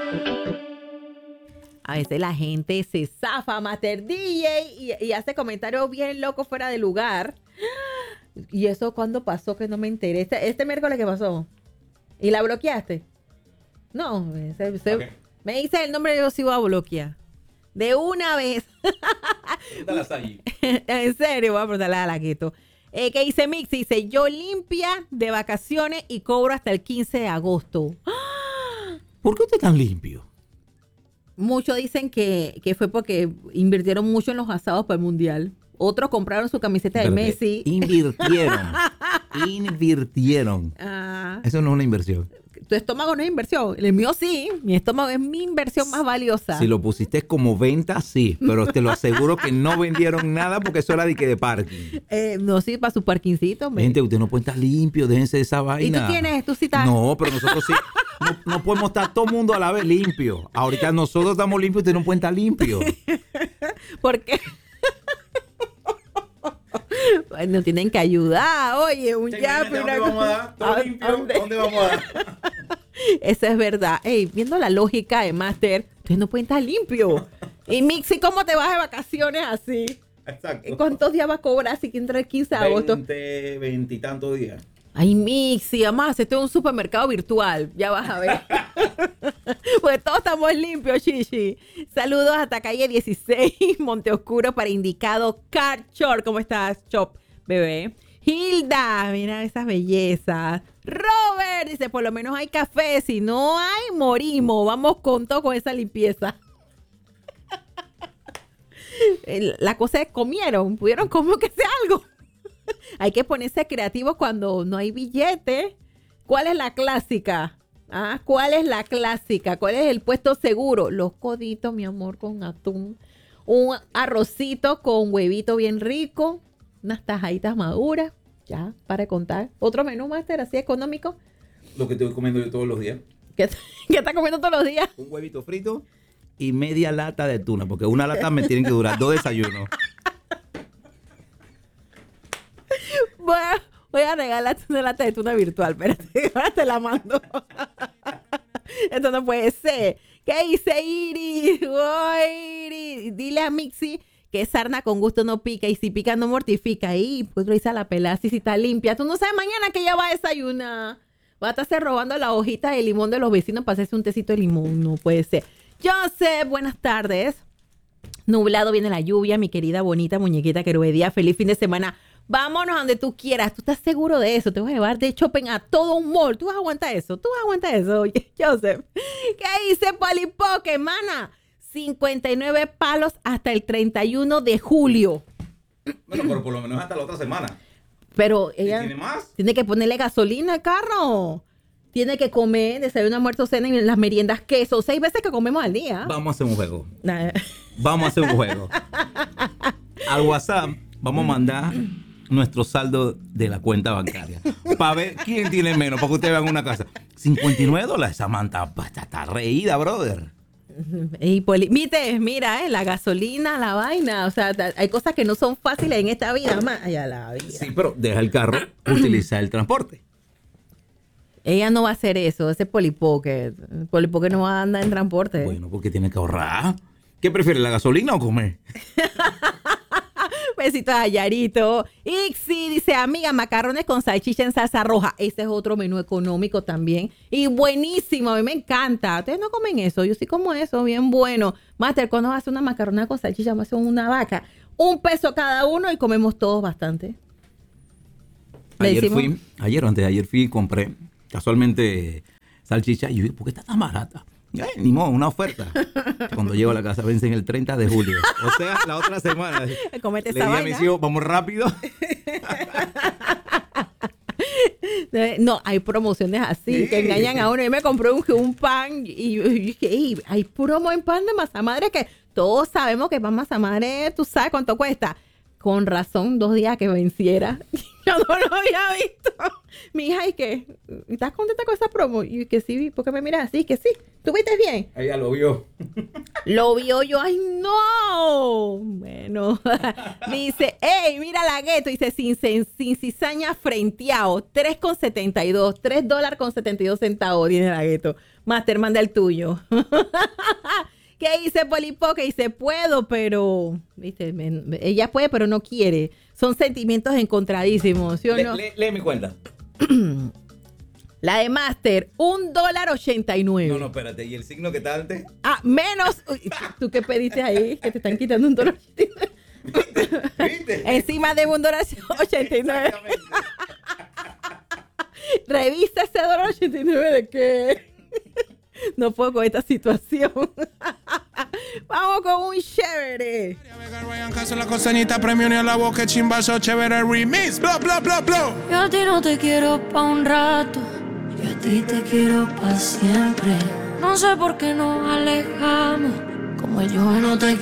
A veces la gente se zafa, Master DJ, y hace comentarios bien locos fuera de lugar. ¿Y eso cuándo pasó? Que no me enteré. Este miércoles, ¿qué pasó? ¿Y la bloqueaste? No, Okay. me dice el nombre, yo sí voy a bloquear. De una vez. En serio, voy a preguntarle a la Gueto. ¿Qué dice Mix? Dice, yo limpia de vacaciones y cobro hasta el 15 de agosto. ¿Por qué usted es tan limpio? Muchos dicen que fue porque invirtieron mucho en los asados para el Mundial. Otros compraron su camiseta de Messi. Invirtieron. Eso no es una inversión. Tu estómago no es inversión. El mío sí. Mi estómago es mi inversión más valiosa. Si lo pusiste como venta, sí. Pero te lo aseguro que no vendieron nada porque eso era de parking. No, sí, para su parquincito. Gente, usted no puede estar limpio. Déjense de esa vaina. ¿Y tú tienes? ¿Tú sí estás? No, pero nosotros sí. No podemos estar todo el mundo a la vez limpio. Ahorita nosotros estamos limpios y usted no puede estar limpio. ¿Por qué? Nos tienen que ayudar. Oye, un yape. ¿Dónde vamos a dar? ¿Todo limpio? ¿Dónde vamos a dar? Eso es verdad. Ey, viendo la lógica de Master, ustedes no pueden estar limpios. Y Mixi, ¿cómo te vas de vacaciones así? Exacto. ¿Cuántos días vas a cobrar si que entra el 15 de agosto? 20 y tantos días. Ay, Mixi, además, este es un supermercado virtual. Ya vas a ver. Pues todos estamos limpios, Chichi. Saludos hasta calle 16, Monteoscuro, para Indicado Car Shop. ¿Cómo estás, Chop, bebé? Hilda, mira esas bellezas. Robert dice, por lo menos hay café. Si no hay, morimos. Vamos con todo con esa limpieza. La cosa es, comieron. Pudieron comer que sea algo. Hay que ponerse creativos cuando no hay billete. ¿Cuál es la clásica? ¿Cuál es la clásica? ¿Cuál es el puesto seguro? Los coditos, mi amor, con atún. Un arrocito con huevito bien rico. Unas tajaditas maduras. Ya, para de contar. Otro menú, Master, así económico. Lo que estoy comiendo yo todos los días. ¿Qué estás comiendo todos los días? Un huevito frito y media lata de tuna. Porque una lata me tienen que durar 2 desayunos. Voy a regalarte una lata de tuna virtual. Espérate, ahora te la mando. Esto no puede ser. ¿Qué dice Iris? Oh, Iris. Dile a Mixi que sarna con gusto no pica y si pica no mortifica. Y pues lo hice a la pelada, si está limpia. Tú no sabes mañana que ella va a desayunar. Va a estarse robando la hojita de limón de los vecinos para hacerse un tecito de limón. No puede ser. Joseph, buenas tardes. Nublado, viene la lluvia, mi querida bonita muñequita querubedía. Feliz fin de semana. Vámonos a donde tú quieras. ¿Tú estás seguro de eso? Te voy a llevar de shopping a todo un mall. ¿Tú vas a aguantar eso? ¿Tú vas a aguantar eso? Oye, Joseph. ¿Qué dice Polipoque, mana? 59 palos hasta el 31 de julio. Bueno, pero por lo menos hasta la otra semana. Pero ella ¿Tiene más? tiene que ponerle gasolina al carro. Tiene que comer, desayuno, almuerzo, cena y las meriendas queso. 6 veces que comemos al día. Vamos a hacer un juego. Vamos a hacer un juego. Al WhatsApp vamos a mandar nuestro saldo de la cuenta bancaria para ver quién tiene menos, para que ustedes vean una casa. $59, Samantha está reída, brother. Y mira, la gasolina, la vaina, o sea, hay cosas que no son fáciles en esta vida, allá la vida. Sí, pero deja el carro, utiliza el transporte. Ella no va a hacer eso, ese Polipoque. Polipoque no va a andar en transporte. Bueno, porque tiene que ahorrar. ¿Qué prefiere, la gasolina o comer? Besitos a Yarito. Ixi dice, amiga, macarrones con salchicha en salsa roja. Ese es otro menú económico también. Y buenísimo, a mí me encanta. Ustedes no comen eso, yo sí como eso, bien bueno. Master, ¿cuándo vas a hacer una macarrona con salchicha? Vamos a hacer una vaca. $1 cada uno y comemos todos bastante. Ayer o antes de ayer fui y compré casualmente salchicha y yo dije, ¿por qué está tan barata? Ni modo, una oferta. Cuando llego a la casa vencen el 30 de julio. O sea, la otra semana. Comete le dije a mis hijos, vamos rápido. No, hay promociones así, sí, que engañan a uno. Yo me compré un pan y yo dije, hay promo en pan de masa madre que todos sabemos que pan masa madre, tú sabes cuánto cuesta. Con razón, 2 días que venciera. Yo no lo había visto. Mi hija, ¿y qué? ¿Estás contenta con esa promo? Y que sí, ¿por qué me miras así? Que sí. ¿Tú viste bien? Ella lo vio. Lo vio yo, ¡ay, no! Bueno, dice, ¡ey, mira la gueto! Dice, sin cizaña frenteado, $3.72, $3.72, dice la gueto. Master, manda el tuyo. ¿Qué dice Polipo? Que dice, puedo, pero... ¿Viste? Ella puede, pero no quiere. Son sentimientos encontradísimos, ¿sí o no? Lee mi cuenta. La de Master, $1.89. No, espérate. ¿Y el signo que está antes? Ah, menos... Uy, ¿tú qué pediste ahí? Que te están quitando $1.89. ¿Viste? Encima de $1.89. Revisa ese $1.89 de qué. No puedo con esta situación. Vamos con un chévere. La costeñita premio ni a la boca, chimbazo, chévere remix. Bla, bla, bla, bla. Yo a ti no te quiero pa' un rato, yo a ti te quiero pa' siempre. No sé por qué nos alejamos, como yo no te